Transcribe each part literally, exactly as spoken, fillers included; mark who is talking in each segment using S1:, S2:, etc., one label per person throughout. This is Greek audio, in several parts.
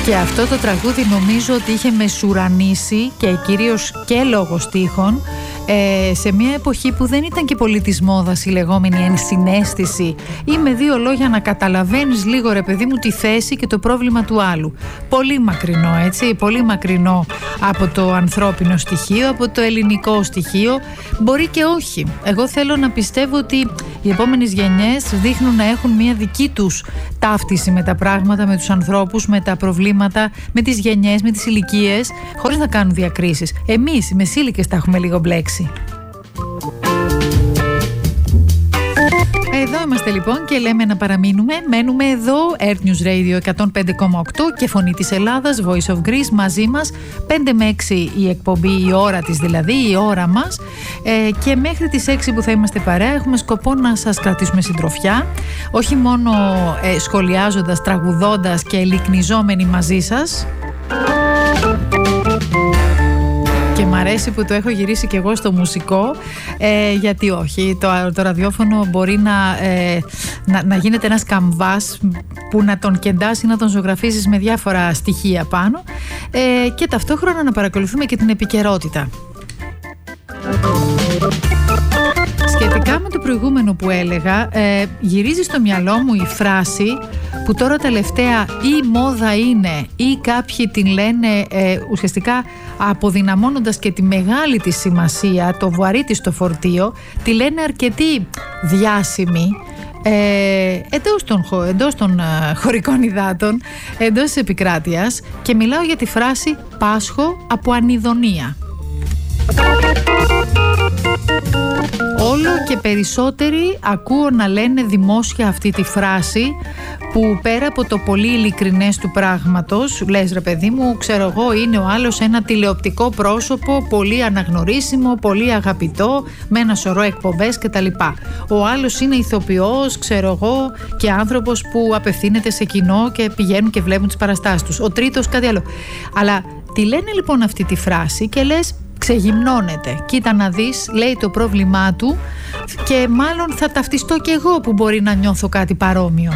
S1: Και αυτό το τραγούδι νομίζω ότι είχε μεσουρανίσει και κυρίως και λόγω στίχων ε, σε μια εποχή που δεν ήταν και πολύ της μόδας η λεγόμενη ενσυναίσθηση ή με δύο λόγια να καταλαβαίνεις λίγο ρε παιδί μου τη θέση και το πρόβλημα του άλλου. Πολύ μακρινό, έτσι, πολύ μακρινό από το ανθρώπινο στοιχείο, από το ελληνικό στοιχείο. Μπορεί και όχι. Εγώ θέλω να πιστεύω ότι οι επόμενες γενιές δείχνουν να έχουν μια δική τους ταύτιση με τα πράγματα, με τους ανθρώπους, με τα προβλήματα, με τις γενιές, με τις ηλικίες, χωρίς να κάνουν διακρίσεις. Εμείς οι μεσήλικες τα έχουμε λίγο μπλέξει. Εδώ είμαστε λοιπόν και λέμε να παραμείνουμε. Μένουμε εδώ, Earth News Radio εκατόν πέντε κόμμα οκτώ και Φωνή της Ελλάδας, Voice of Greece, μαζί μας. πέντε με έξι η εκπομπή, η ώρα της δηλαδή, η ώρα μας. Ε, και μέχρι τις έξι που θα είμαστε παρέα, έχουμε σκοπό να σας κρατήσουμε συντροφιά. Όχι μόνο ε, σχολιάζοντας, τραγουδώντας και ελικνιζόμενοι μαζί σας. Και μ' αρέσει που το έχω γυρίσει και εγώ στο μουσικό, ε, γιατί όχι, το, το ραδιόφωνο μπορεί να, ε, να, να γίνεται ένας καμβάς που να τον κεντάς ή να τον ζωγραφίζεις με διάφορα στοιχεία πάνω, ε, και ταυτόχρονα να παρακολουθούμε και την επικαιρότητα. Σχετικά με το προηγούμενο που έλεγα, ε, γυρίζει στο μυαλό μου η φράση που τώρα τελευταία ή μόδα είναι ή κάποιοι την λένε ε, ουσιαστικά αποδυναμώνοντας και τη μεγάλη της σημασία, το βουαρί της στο φορτίο, τη λένε αρκετοί διάσημοι ε, εντός των, εντός των ε, χωρικών υδάτων, εντός της επικράτειας, και μιλάω για τη φράση «Πάσχω από ανιδονία». Όλο και περισσότεροι ακούω να λένε δημόσια αυτή τη φράση, που πέρα από το πολύ ειλικρινές του πράγματος, λες ρε παιδί μου, ξέρω εγώ, είναι ο άλλος ένα τηλεοπτικό πρόσωπο, πολύ αναγνωρίσιμο, πολύ αγαπητό, με ένα σωρό εκπομπές κτλ. Ο άλλος είναι ηθοποιός, ξέρω εγώ, και άνθρωπος που απευθύνεται σε κοινό και πηγαίνουν και βλέπουν τις παραστάσεις τους. Ο τρίτος κάτι άλλο. Αλλά τη λένε λοιπόν αυτή τη φράση και λες, ξεγυμνώνεται. Κοίτα να δεις, λέει το πρόβλημά του, και μάλλον θα ταυτιστώ κι εγώ που μπορεί να νιώθω κάτι παρόμοιο.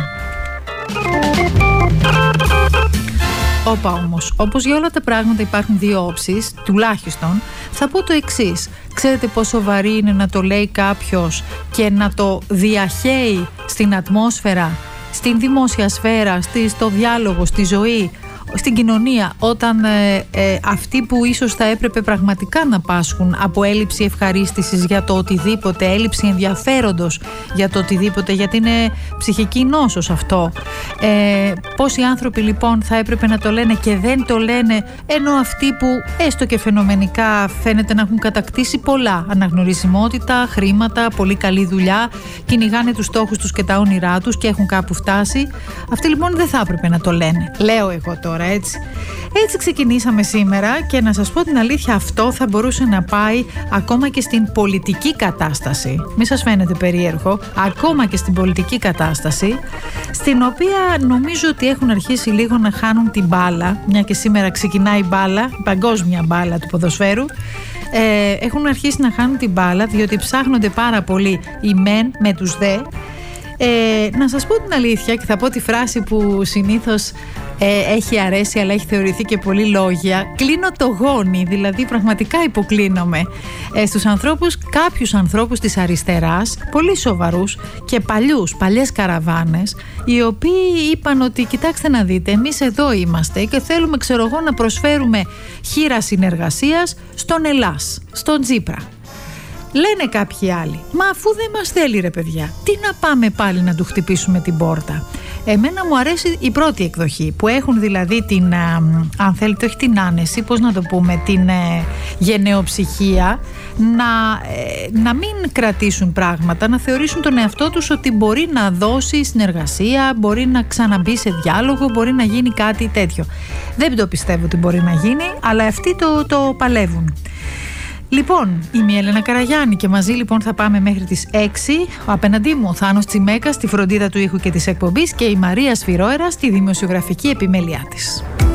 S1: Όπα όμως, όπως για όλα τα πράγματα υπάρχουν δύο όψεις, τουλάχιστον, θα πω το εξής. Ξέρετε πόσο βαρύ είναι να το λέει κάποιος και να το διαχέει στην ατμόσφαιρα, στην δημόσια σφαίρα, στη, στο διάλογο, στη ζωή, στην κοινωνία, όταν ε, ε, αυτοί που ίσως θα έπρεπε πραγματικά να πάσχουν από έλλειψη ευχαρίστησης για το οτιδήποτε, έλλειψη ενδιαφέροντος για το οτιδήποτε, γιατί είναι ψυχική νόσος αυτό. Ε, πόσοι άνθρωποι λοιπόν θα έπρεπε να το λένε και δεν το λένε, ενώ αυτοί που έστω και φαινομενικά φαίνεται να έχουν κατακτήσει πολλά, αναγνωρισιμότητα, χρήματα, πολύ καλή δουλειά, κυνηγάνε τους στόχους τους και τα όνειρά τους και έχουν κάπου φτάσει, αυτοί λοιπόν δεν θα έπρεπε να το λένε. Λέω εγώ τώρα. Έτσι. έτσι ξεκινήσαμε σήμερα, και να σας πω την αλήθεια, αυτό θα μπορούσε να πάει ακόμα και στην πολιτική κατάσταση. Μη σας φαίνεται περίεργο, ακόμα και στην πολιτική κατάσταση, στην οποία νομίζω ότι έχουν αρχίσει λίγο να χάνουν την μπάλα, μια και σήμερα ξεκινάει η μπάλα, η παγκόσμια μπάλα του ποδοσφαίρου. Ε, έχουν αρχίσει να χάνουν την μπάλα, διότι ψάχνονται πάρα πολύ οι μεν με τους δε. Ε, να σας πω την αλήθεια, και θα πω τη φράση που συνήθως ε, έχει αρέσει αλλά έχει θεωρηθεί και πολύ λόγια, κλείνω το γόνι, δηλαδή πραγματικά υποκλίνομαι ε, στους ανθρώπους, κάποιους ανθρώπους της αριστεράς, πολύ σοβαρούς και παλιούς, παλιές καραβάνες, οι οποίοι είπαν ότι κοιτάξτε να δείτε, εμείς εδώ είμαστε και θέλουμε, ξέρω εγώ, να προσφέρουμε χείρα συνεργασίας στον Ελλάς, στον Τσίπρα. Λένε κάποιοι άλλοι, μα αφού δεν μας θέλει ρε παιδιά, τι να πάμε πάλι να του χτυπήσουμε την πόρτα. Εμένα μου αρέσει η πρώτη εκδοχή, που έχουν δηλαδή την, α, αν θέλετε, όχι την άνεση, πώς να το πούμε, την ε, γενεοψυχία, να, ε, να μην κρατήσουν πράγματα, να θεωρήσουν τον εαυτό τους ότι μπορεί να δώσει συνεργασία, μπορεί να ξαναμπεί σε διάλογο, μπορεί να γίνει κάτι τέτοιο. Δεν το πιστεύω ότι μπορεί να γίνει, αλλά αυτοί το, το παλεύουν. Λοιπόν, είμαι η Έλενα Καραγιάννη και μαζί λοιπόν θα πάμε μέχρι τις έξι. Ο απέναντί μου ο Θάνος Τσιμέκας στη φροντίδα του ήχου και της εκπομπής, και η Μαρία Σφυρόερα στη δημοσιογραφική επιμέλειά της.